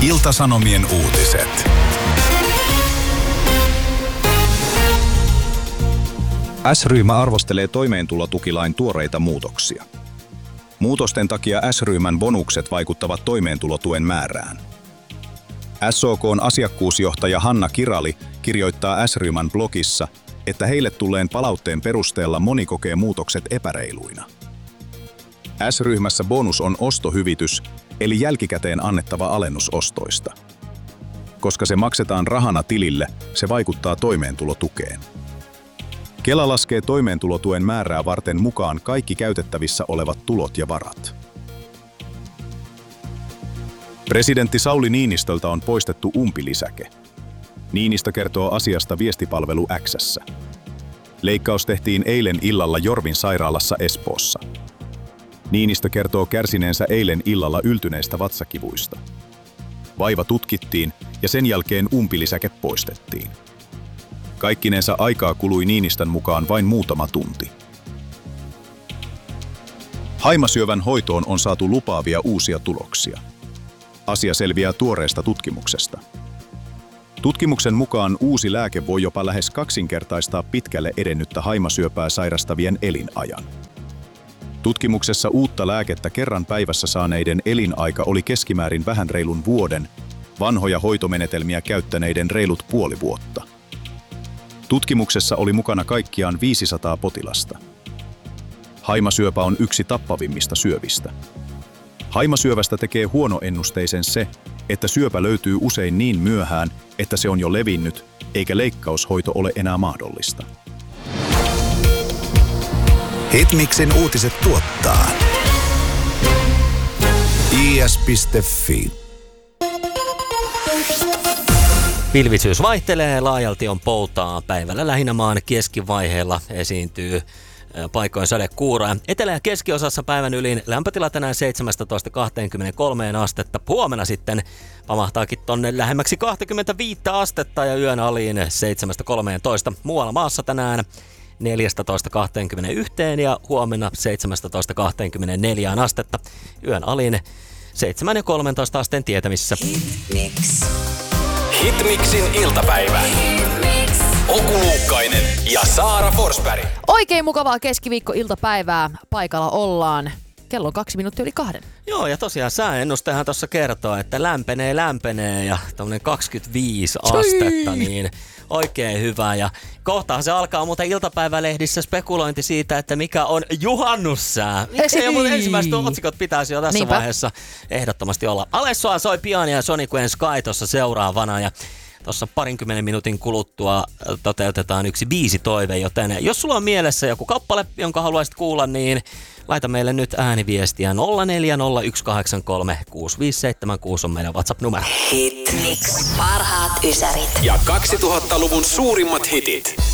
Ilta-Sanomien uutiset. S-ryhmä arvostelee toimeentulotukilain tuoreita muutoksia. Muutosten takia S-ryhmän bonukset vaikuttavat toimeentulotuen määrään. SOK:n asiakkuusjohtaja Hanna Kirali kirjoittaa S-ryhmän blogissa, että heille tulleen palautteen perusteella moni kokee muutokset epäreiluina. S-ryhmässä bonus on ostohyvitys, eli jälkikäteen annettava alennus ostoista. Koska se maksetaan rahana tilille, se vaikuttaa toimeentulotukeen. Kela laskee toimeentulotuen määrää varten mukaan kaikki käytettävissä olevat tulot ja varat. Presidentti Sauli Niinistöltä on poistettu umpilisäke. Niinistö kertoo asiasta viestipalvelu X:ssä. Leikkaus tehtiin eilen illalla Jorvin sairaalassa Espoossa. Niinistö kertoo kärsineensä eilen illalla yltyneistä vatsakivuista. Vaiva tutkittiin ja sen jälkeen umpilisäke poistettiin. Kaikkinensa aikaa kului Niinistön mukaan vain muutama tunti. Haimasyövän hoitoon on saatu lupaavia uusia tuloksia. Asia selviää tuoreesta tutkimuksesta. Tutkimuksen mukaan uusi lääke voi jopa lähes kaksinkertaistaa pitkälle edennyttä haimasyöpää sairastavien elinajan. Tutkimuksessa uutta lääkettä kerran päivässä saaneiden elinaika oli keskimäärin vähän reilun vuoden, vanhoja hoitomenetelmiä käyttäneiden reilut puoli vuotta. Tutkimuksessa oli mukana kaikkiaan 500 potilasta. Haimasyöpä on yksi tappavimmista syövistä. Haimasyövästä tekee huonoennusteisen se, että syöpä löytyy usein niin myöhään, että se on jo levinnyt, eikä leikkaushoito ole enää mahdollista. Hitmixin uutiset tuottaa is.fi. Pilvisyys vaihtelee, laajalti on poutaa. Päivällä lähinnä maan keskivaiheella esiintyy paikoin sadekuuroja. Etelä- ja keskiosassa päivän ylin lämpötila tänään 17-23 astetta. Huomenna sitten pamahtaakin tonne lähemmäksi 25 astetta ja yön aliin 7-13. Muualla maassa tänään 14-21 ja huomenna 17-24 astetta. Yön aliin 7 ja 13 asteen tietämissä. Hitmixin iltapäivä. Oku Luukkainen ja Saara Forsberg. Oikein mukavaa keskiviikko-iltapäivää. Paikalla ollaan. Kello on 2 minuuttia yli 2. Joo, ja tosiaan sääennustehan tuossa kertoo, että lämpenee ja tommonen 25 astetta, niin oikein hyvä. Ja kohtahan se alkaa muuten iltapäivälehdissä spekulointi siitä, että mikä on juhannussää. Miksei jo muuten ensimmäiset otsikot pitäisi jo tässä vaiheessa ehdottomasti olla. Alessoa soi pian ja Sonic and Sky tuossa seuraavana ja tuossa 20 minuutin kuluttua toteutetaan yksi biisitoive, joten jos sulla on mielessä joku kappale, jonka haluaisit kuulla, niin laita meille nyt ääniviestiä 0401836576 on meidän WhatsApp-numero. Hitmix. Parhaat ysärit. Ja 2000-luvun suurimmat hitit.